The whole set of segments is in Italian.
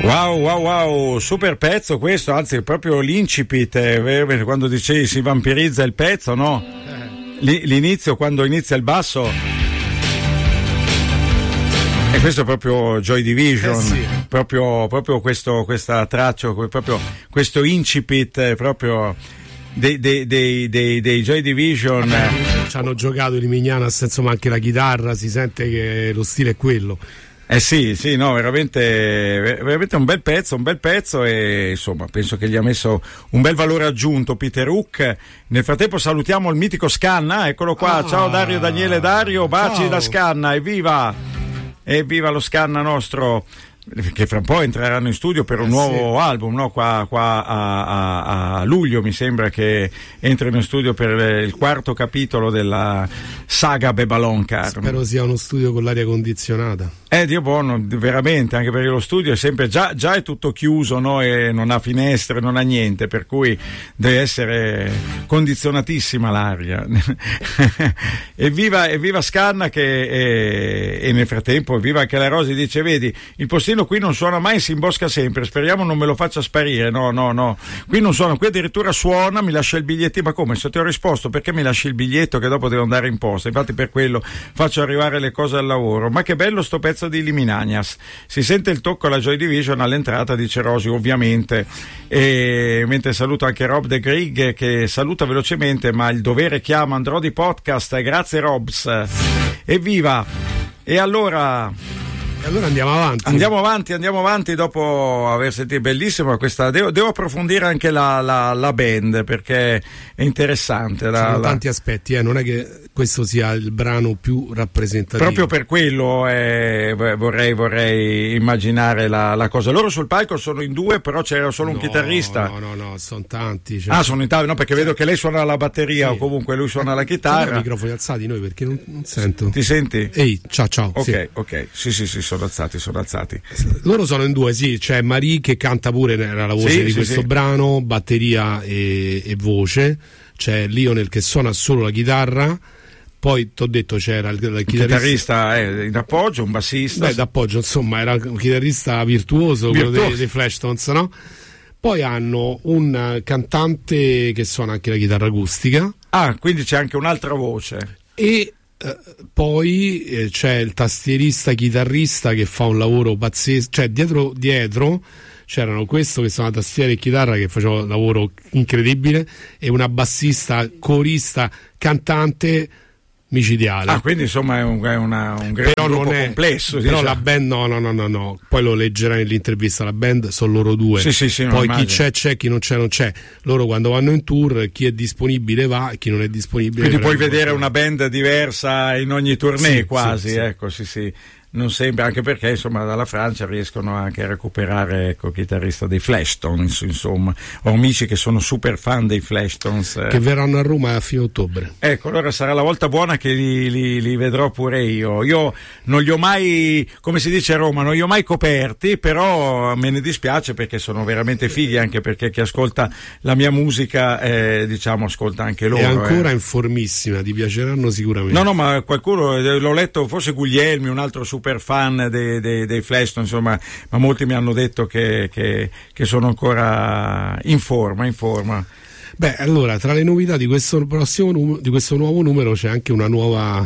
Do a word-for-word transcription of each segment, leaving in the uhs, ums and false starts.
Wow, wow, wow, super pezzo questo, anzi proprio l'incipit, eh, quando dicevi si vampirizza il pezzo, no? L'inizio, quando inizia il basso. E questo è proprio Joy Division, eh sì. proprio, proprio questo, questa traccia, proprio questo incipit, proprio dei, dei, dei, dei, dei Joy Division. Vabbè, ci hanno giocato di Mignana, insomma anche la chitarra, si sente che lo stile è quello. Eh sì, sì, no, veramente, veramente un bel pezzo, un bel pezzo e insomma penso che gli ha messo un bel valore aggiunto Peter Hook. Nel frattempo salutiamo il mitico Scanna, eccolo qua, ah, ciao Dario, Daniele, Dario, baci ciao. Da Scanna, evviva, evviva lo Scanna nostro, che fra un po' entreranno in studio per un eh nuovo sì. album, no? Qua, qua a, a, a luglio mi sembra che entrino in studio per il quarto capitolo della saga Babylon Car. Spero sia uno studio con l'aria condizionata. Eh, Dio buono, veramente, anche perché lo studio è sempre già, già è tutto chiuso, no? E non ha finestre, non ha niente, per cui deve essere condizionatissima l'aria. Evviva, evviva Scanna che e, e nel frattempo evviva anche la Rosi, dice vedi, il postino qui non suona mai, si imbosca sempre, speriamo non me lo faccia sparire, no, no, no, qui non suona, qui addirittura suona, mi lascia il bigliettino, ma come, se ti ho risposto perché mi lasci il biglietto che dopo devo andare in posta, infatti per quello faccio arrivare le cose al lavoro, ma che bello sto pezzo di Liminanias, si sente il tocco alla Joy Division all'entrata, dice Rosi ovviamente, e mentre saluto anche Rob De Grig che saluta velocemente, ma il dovere chiama, andrò di podcast, grazie Robs, evviva. E allora E allora andiamo avanti. Andiamo avanti, andiamo avanti dopo aver sentito bellissima questa. Devo, devo approfondire anche la, la, la band perché è interessante. La, Ci sono la... tanti aspetti, eh. Non è che questo sia il brano più rappresentativo. Proprio per quello eh, vorrei, vorrei immaginare la, la cosa. Loro sul palco sono in due, però c'era solo no, un chitarrista. No, no, no, sono tanti. Cioè... Ah, sono in tavola, no, perché vedo che lei suona la batteria sì. o comunque lui suona la chitarra. I microfoni alzati noi perché non, non sento. Ti senti? Ehi, ciao, ciao. Ok, sì. ok, sì, sì, sì, sono alzati, sono alzati. Loro sono in due, sì, c'è Marie che canta pure, era la voce sì, di sì, questo sì. brano, batteria e, e voce, c'è Lionel che suona solo la chitarra, poi t'ho detto c'era il, il chitarrista, chitarrista eh, in appoggio, un bassista. Beh, d'appoggio, insomma, era un chitarrista virtuoso, virtuoso. quello dei, dei Flashtones, no? Poi hanno un cantante che suona anche la chitarra acustica. Ah, quindi c'è anche un'altra voce. E Uh, poi eh, c'è il tastierista chitarrista che fa un lavoro pazzesco, cioè dietro, dietro c'erano questo che sono la tastiera e chitarra che faceva un lavoro incredibile e una bassista, corista, cantante micidiale. Ah, quindi insomma è un, è una, un gran però gruppo non è, complesso. Però diciamo. La band no, no, no, no, no. Poi lo leggerai nell'intervista, la band sono loro due. Sì, sì, sì, poi chi c'è c'è, chi non c'è non c'è. Loro quando vanno in tour, chi è disponibile va, chi non è disponibile. Quindi puoi vedere una band diversa in ogni tournée sì, quasi, sì, sì. ecco, sì, sì. Non sembra, anche perché insomma dalla Francia riescono anche a recuperare ecco il chitarrista dei Flashtones, insomma ho amici che sono super fan dei Flashtones eh. che verranno a Roma a fine ottobre. Ecco, allora sarà la volta buona che li, li, li vedrò pure io. Io non li ho mai, come si dice a Roma, non li ho mai coperti, però me ne dispiace perché sono veramente fighi, anche perché chi ascolta la mia musica eh, diciamo ascolta anche loro. È ancora eh. in formissima, ti piaceranno sicuramente. No, no, ma qualcuno, l'ho letto, forse Guglielmi, un altro super super fan dei, dei, dei Flashton, insomma, ma molti mi hanno detto che, che, che sono ancora in forma, in forma. Beh, allora, tra le novità di questo prossimo numero, di questo nuovo numero c'è anche una nuova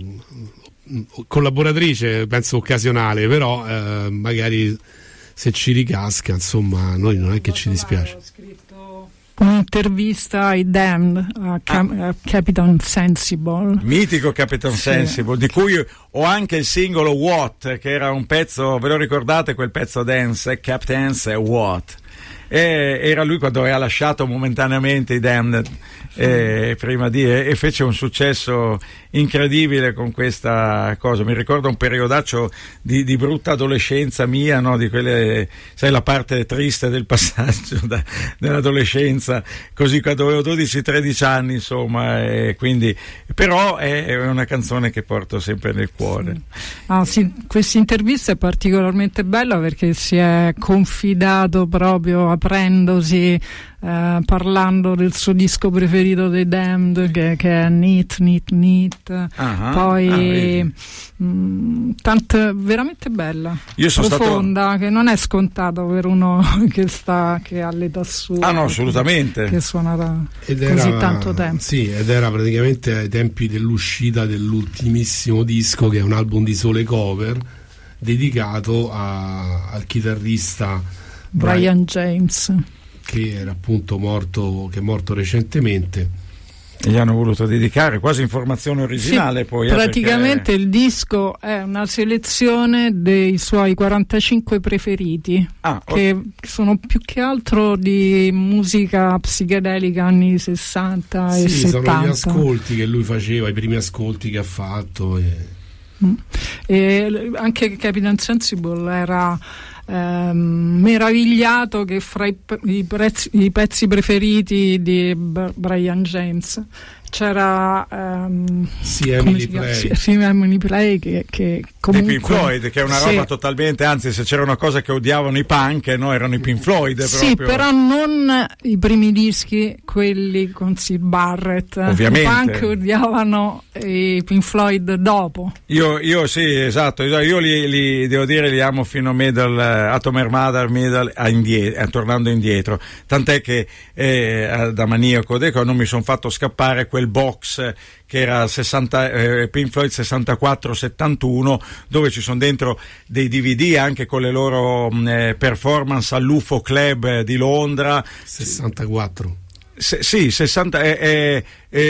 collaboratrice, penso occasionale, però eh, magari se ci ricasca, insomma, noi non è che ci dispiace. Un'intervista ai Damned a, Cap- ah. a Captain Sensible, mitico Captain sì. Sensible, di cui ho anche il singolo What, che era un pezzo, ve lo ricordate quel pezzo dance, Captain's What? E era lui quando aveva lasciato momentaneamente i Damned eh, prima di e, e fece un successo incredibile con questa cosa. Mi ricordo un periodaccio di, di brutta adolescenza mia, no? Di quelle, sai, la parte triste del passaggio da, dell'adolescenza, così quando avevo dodici tredici anni, insomma, e quindi però è una canzone che porto sempre nel cuore. Ah, sì, questa intervista è particolarmente bella perché si è confidato proprio aprendosi, eh, parlando del suo disco preferito dei Damned, che, che è Neat, Neat, Neat. Uh-huh. Poi ah, mh, tante, veramente bella, io sono profonda, stato... che non è scontato per uno che sta che ha l'età sua. Ah no, assolutamente. Che, che suona da ed così era, tanto tempo. Sì, ed era praticamente ai tempi dell'uscita dell'ultimissimo disco, che è un album di sole cover dedicato a, al chitarrista Brian James, che era appunto morto, che è morto recentemente. E gli hanno voluto dedicare quasi informazione originale, sì, poi praticamente eh, perché... il disco è una selezione dei suoi quarantacinque preferiti, ah, che oh. sono più che altro di musica psichedelica anni sessanta sì, e settanta. Sono gli ascolti che lui faceva, i primi ascolti che ha fatto e... Mm. E anche Capitan Sensible era ehm, meravigliato che fra i, i, prezzi, i pezzi preferiti di B- Brian James c'era um, sì, Emily Play, sì, sì, Emily Play che, che comunque di Pink Floyd, che è una roba sì. totalmente, anzi, se c'era una cosa che odiavano i punk, no, erano i Pink Floyd sì, proprio. Però non i primi dischi, quelli con Syd Barrett. Ovviamente. I punk odiavano i Pink Floyd dopo. Io, io sì, esatto, io, io li, li devo dire li amo fino a Middle, Atomer Mother, Middle, a indietro, a, tornando indietro, tant'è che eh, da maniaco deco non mi sono fatto scappare quel box che era sessanta, eh, Pink Floyd sessantaquattro settantuno, dove ci sono dentro dei D V D anche con le loro eh, performance all'U F O Club di Londra. sessantaquattro Se, sì, sessanta, eh, eh,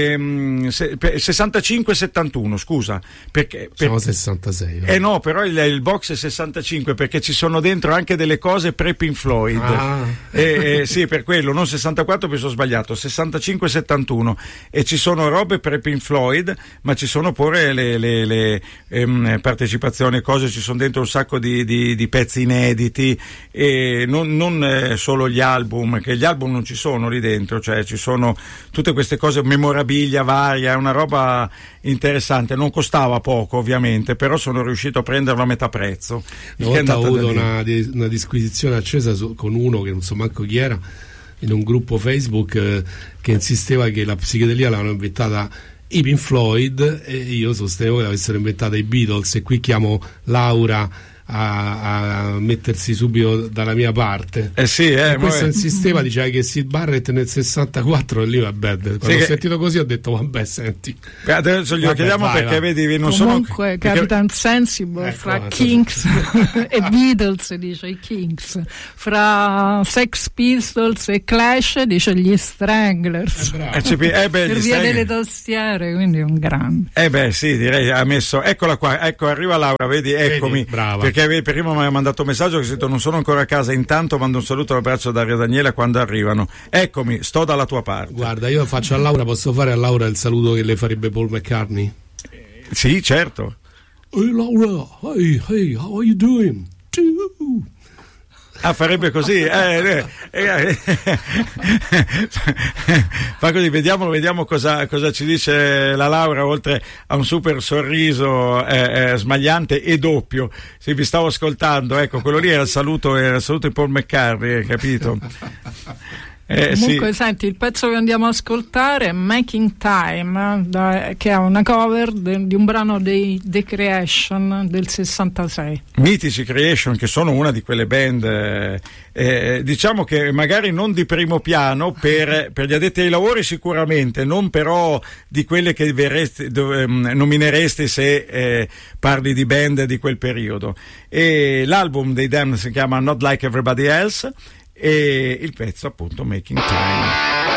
eh, se, sessantacinque settantuno, scusa, perché per, siamo sessantasei. Eh no, però il, il box è sessantacinque perché ci sono dentro anche delle cose pre Pink Floyd. Ah. Eh, eh, sì, per quello, non sessantaquattro, mi sono sbagliato, sessantacinque settantuno, e ci sono robe pre Pink Floyd, ma ci sono pure le, le, le ehm, partecipazioni, cose, ci sono dentro un sacco di, di, di pezzi inediti, e non, non eh, solo gli album, che gli album non ci sono lì dentro, cioè ci sono tutte queste cose, memorabilia varia, è una roba interessante, non costava poco ovviamente, però sono riuscito a prenderlo a metà prezzo. Una volta ho avuto una, una disquisizione accesa su, con uno che non so manco chi era, in un gruppo Facebook eh, che insisteva che la psichedelia l'avevano inventata i Pink Floyd e io sostenevo che l'avessero inventata i Beatles, e qui chiamo Laura A, a mettersi subito dalla mia parte. Eh sì, eh, questo è... insisteva, diceva che Syd Barrett nel sessantaquattro, e lì vabbè, quando sì, ho che... sentito così ho detto vabbè, senti, adesso glielo chiediamo vai, perché vai. Vedi, non comunque sono Capitan perché... Sensible ecco, fra Kings e Beatles dice i Kings, fra Sex Pistols e Clash dice gli Stranglers, eh, eh, beh, per via delle tastiere, quindi è un grande. Eh beh sì, direi ha messo, eccola qua, ecco arriva Laura, vedi, eccomi, vedi, brava. Perché prima mi aveva mandato un messaggio che ha scritto non sono ancora a casa, intanto mando un saluto e un abbraccio da Dario e Daniela quando arrivano. Eccomi, sto dalla tua parte. Guarda, io faccio a Laura, posso fare a Laura il saluto che le farebbe Paul McCartney? Eh, sì, certo. Hey Laura, hey, hey, how are you doing? Ah, farebbe così, eh, eh, eh, fa così, vediamo, vediamo cosa, cosa ci dice la Laura, oltre a un super sorriso eh, eh, smagliante e doppio. Sì, vi stavo ascoltando, ecco, quello lì era il saluto, era il saluto di Paul McCartney, capito? Eh, Comunque sì. Senti, il pezzo che andiamo a ascoltare è Making Time, da, che è una cover de, di un brano dei The Creation del sessantasei. Mitici Creation, che sono una di quelle band eh, eh, diciamo che magari non di primo piano per, per gli addetti ai lavori sicuramente, non però di quelle che verresti, dove, um, nomineresti se eh, parli di band di quel periodo. E l'album dei Damned si chiama Not Like Everybody Else e il pezzo appunto Making Time.